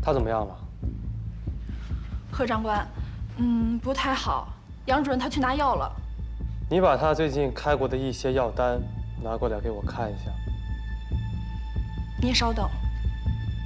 他怎么样了？ 何长官，不太好。杨主任他去拿药了。 你把他最近开过的一些药单拿过来给我看一下。 您稍等。